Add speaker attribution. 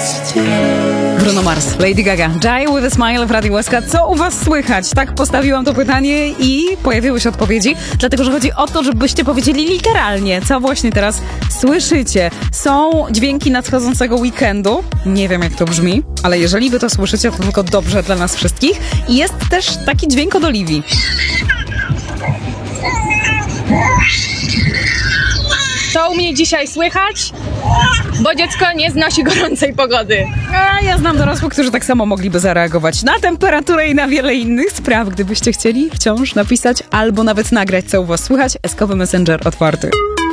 Speaker 1: Bruno Mars, Lady Gaga, Die with a Smile w Radiu SK. Co u was słychać? Tak postawiłam to pytanie i pojawiły się odpowiedzi, dlatego że chodzi o to, żebyście powiedzieli literalnie, co właśnie teraz słyszycie. Są dźwięki nadchodzącego weekendu. Nie wiem, jak to brzmi, ale jeżeli wy to słyszycie, to tylko dobrze dla nas wszystkich. I jest też taki dźwięk od Oliwii.
Speaker 2: To u mnie dzisiaj słychać, bo dziecko nie znosi gorącej pogody.
Speaker 1: A ja znam dorosłych, którzy tak samo mogliby zareagować na temperaturę i na wiele innych spraw. Gdybyście chcieli wciąż napisać albo nawet nagrać, co u was słychać, SK Messenger otwarty.